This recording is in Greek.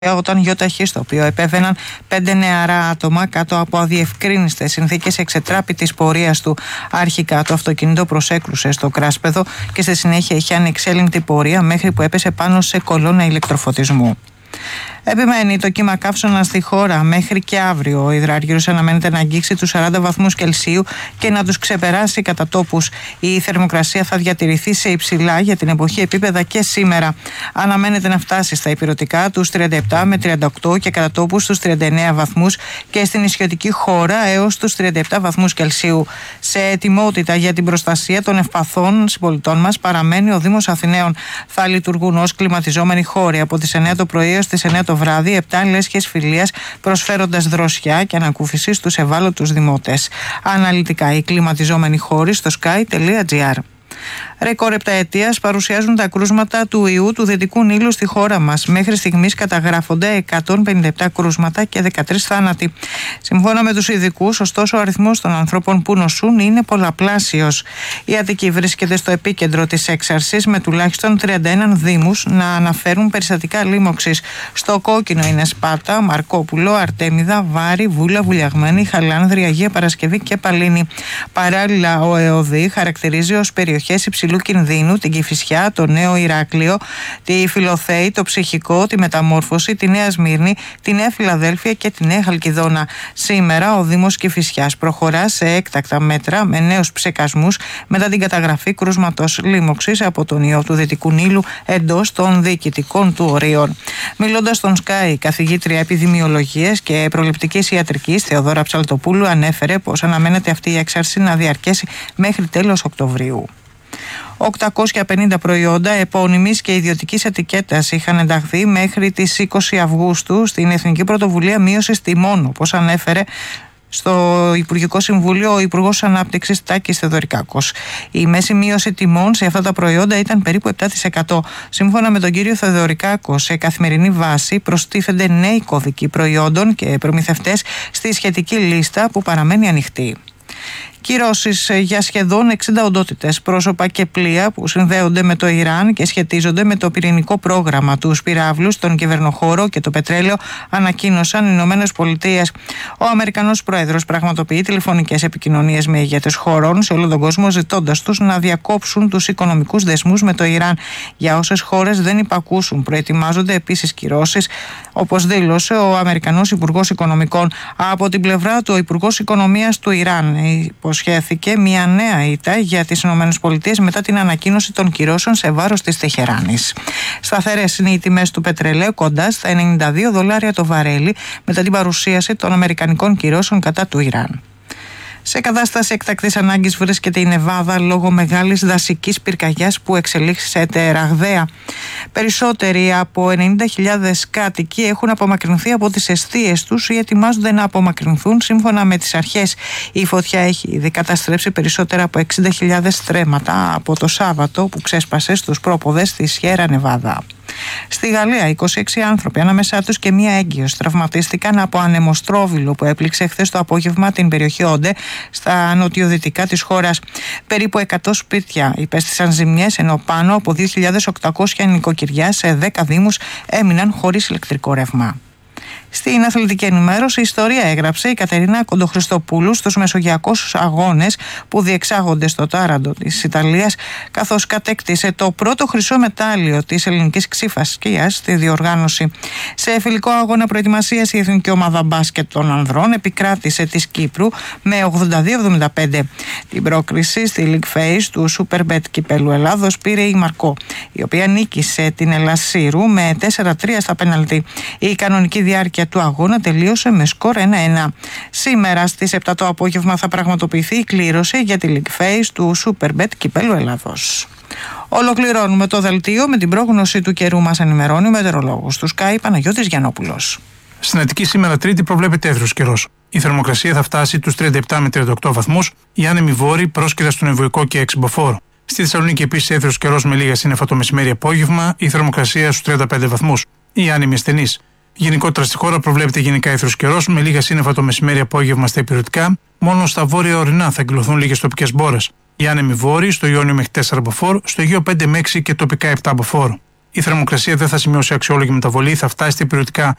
όταν γιοταχή στο οποίο επέβαιναν 5 νεαρά άτομα κάτω από αδιευκρίνιστες συνθήκες εξετράπη της πορείας του. Αρχικά το αυτοκίνητο προσέκρουσε στο κράσπεδο και στη συνέχεια είχε ανεξέλεγκτη πορεία μέχρι που έπεσε πάνω σε κολόνα ηλεκτροφωτισμού. Επιμένει το κύμα καύσωνα στη χώρα μέχρι και αύριο. Ο υδράργυρος αναμένεται να αγγίξει τους 40 βαθμούς Κελσίου και να τους ξεπεράσει κατά τόπους. Η θερμοκρασία θα διατηρηθεί σε υψηλά για την εποχή επίπεδα και σήμερα. Αναμένεται να φτάσει στα ηπειρωτικά τους 37 με 38 και κατά τόπους τους 39 βαθμούς και στην νησιωτική χώρα έως τους 37 βαθμούς Κελσίου. Σε ετοιμότητα για την προστασία των ευπαθών συμπολιτών μας παραμένει ο Δήμος Αθηναίων. Θα λειτουργούν ως κλιματιζόμενοι χώροι από τις 9 το πρωί έως τις 9 το βράδυ 7 λέσχες φιλίας, προσφέροντας δροσιά και ανακούφιση στους ευάλωτους δημότες. Αναλυτικά οι κλιματιζόμενοι χώροι στο sky.gr. Ρεκόρ επταετίας παρουσιάζουν τα κρούσματα του ιού του Δυτικού Νείλου στη χώρα μας. Μέχρι στιγμής καταγράφονται 157 κρούσματα και 13 θάνατοι. Σύμφωνα με τους ειδικούς, ωστόσο, ο αριθμός των ανθρώπων που νοσούν είναι πολλαπλάσιος. Η Αττική βρίσκεται στο επίκεντρο της έξαρσης, με τουλάχιστον 31 δήμους να αναφέρουν περιστατικά λίμωξης. Στο κόκκινο είναι Σπάρτα, Μαρκόπουλο, Αρτέμιδα, Βάρη, Βούλα, Βουλιαγμένη, Χαλάνδρη, Αγία Παρασκευή και Παλίνη. Παράλληλα, ο ΕΟΔΗ χαρακτηρίζει ως περιοχές υψηλού κινδύνου την Κηφισιά, το Νέο Ηράκλειο, τη Φιλοθέη, το Ψυχικό, τη Μεταμόρφωση, τη Νέα Σμύρνη, τη Νέα Φιλαδέλφια και τη Νέα Χαλκιδόνα. Σήμερα ο Δήμος Κηφισιάς προχωρά σε έκτακτα μέτρα με νέους ψεκασμούς μετά την καταγραφή κρούσματος λίμωξης από τον ιό του Δυτικού Νείλου εντός των διοικητικών του ορίων. Μιλώντας στον Sky, η καθηγήτρια επιδημιολογίας και προληπτικής ιατρικής Θεοδόρα Ψαλτοπούλου ανέφερε πως αναμένεται αυτή η έξαρση να διαρκέσει μέχρι τέλος Οκτωβρίου. 850 προϊόντα επώνυμης και ιδιωτικής ετικέτας είχαν ενταχθεί μέχρι τις 20 Αυγούστου στην Εθνική Πρωτοβουλία Μείωσης Τιμών, όπως ανέφερε στο Υπουργικό Συμβούλιο ο Υπουργός Ανάπτυξης Τάκης Θεοδωρικάκος. Η μέση μείωση τιμών σε αυτά τα προϊόντα ήταν περίπου 7%. Σύμφωνα με τον κύριο Θεοδωρικάκο, σε καθημερινή βάση προστίθενται νέοι κώδικοι προϊόντων και προμηθευτές στη σχετική λίστα που παραμένει ανοιχτή. Κυρώσεις για σχεδόν 60 οντότητες, πρόσωπα και πλοία που συνδέονται με το Ιράν και σχετίζονται με το πυρηνικό πρόγραμμα του πυράβλου στον κυβερνοχώρο και το πετρέλαιο, ανακοίνωσαν οι Ηνωμένες Πολιτείες. Ο Αμερικανός Πρόεδρος πραγματοποιεί τηλεφωνικές επικοινωνίες με ηγέτες χωρών σε όλο τον κόσμο, ζητώντας τους να διακόψουν τους οικονομικούς δεσμούς με το Ιράν. Για όσες χώρες δεν υπακούσουν, προετοιμάζονται επίσης κυρώσεις, όπως δήλωσε ο Αμερικανός Υπουργός Οικονομικών. Από την πλευρά του, ο Υπουργός Οικονομίας του Ιράν υποσχέθηκε μια νέα ήττα για τις ΗΠΑ μετά την ανακοίνωση των κυρώσεων σε βάρος της Τεχεράνης. Σταθερές είναι οι τιμές του πετρελαίου, κοντά στα $92 το βαρέλι, μετά την παρουσίαση των αμερικανικών κυρώσεων κατά του Ιράν. Σε κατάσταση εκτακτής ανάγκης βρίσκεται η Νεβάδα λόγω μεγάλης δασικής πυρκαγιάς που εξελίχθηκε ραγδαία. Περισσότεροι από 90.000 κάτοικοι έχουν απομακρυνθεί από τις εστίες τους ή ετοιμάζονται να απομακρυνθούν σύμφωνα με τις αρχές. Η φωτιά έχει ήδη καταστρέψει περισσότερα από 60.000 στρέμματα από το Σάββατο που ξέσπασε στους πρόποδες της Σιέρα Νεβάδα. Στη Γαλλία, 26 άνθρωποι, ανάμεσά τους και μία έγκυος, τραυματίστηκαν από ανεμοστρόβιλο που έπληξε χθες το απόγευμα την περιοχή Όντε, στα νοτιοδυτικά της χώρας. Περίπου 100 σπίτια υπέστησαν ζημιές, ενώ πάνω από 2.800 νοικοκυριά σε 10 δήμους έμειναν χωρίς ηλεκτρικό ρεύμα. Στην αθλητική ενημέρωση, η ιστορία έγραψε η Κατερίνα Κοντοχρηστοπούλου στους Μεσογειακούς Αγώνες που διεξάγονται στο Τάραντο της Ιταλίας, καθώς κατέκτησε το πρώτο χρυσό μετάλλιο της ελληνικής ξιφασκίας στη διοργάνωση. Σε φιλικό αγώνα προετοιμασίας, η εθνική ομάδα μπάσκετ των ανδρών επικράτησε της Κύπρου με 82-75. Την πρόκριση στη League Phase του Superbet Κυπέλλου Ελλάδος πήρε η Μαρκό, η οποία νίκησε την Ελασσίρου με 4-3 στα πέναλτι. Η κανονική διάρκεια του αγώνα τελείωσε με σκορ 1-1. Σήμερα στις 7 το απόγευμα θα πραγματοποιηθεί η κλήρωση για τη League Phase του Superbet Κυπέλλου Ελλάδος. Ολοκληρώνουμε το δελτίο με την πρόγνωση του καιρού. Μας ενημερώνει ο μετεωρολόγος του Sky Παναγιώτης Γιαννόπουλος. Στην Αττική σήμερα Τρίτη προβλέπεται έθριος καιρός. Η θερμοκρασία θα φτάσει τους 37 με 38 βαθμούς, οι άνεμοι βόρειοι πρόσκειρα στον Εμβουϊκό και Εξυμποφόρο. Στη Θεσσαλονίκη επίσης έθριος καιρός με λίγα σύννεφα το μεσημέρι-απόγευμα, η θερμοκρασία στους 35 βαθμούς, οι άνεμοι ασθενείς. Γενικότερα στη χώρα προβλέπεται γενικά έθριος καιρός με λίγα σύννεφα το μεσημέρι-απόγευμα στα ηπειρωτικά, μόνο στα βόρεια ορεινά θα εκδηλωθούν λίγες τοπικές μπόρες. Οι άνεμοι βόρειοι στο Ιόνιο μέχρι 4 μποφόρ, στο Αιγαίο 5 με 6 και τοπικά 7 μποφόρ. Η θερμοκρασία δεν θα σημειώσει αξιόλογη μεταβολή, θα φτάσει στα περιοδικά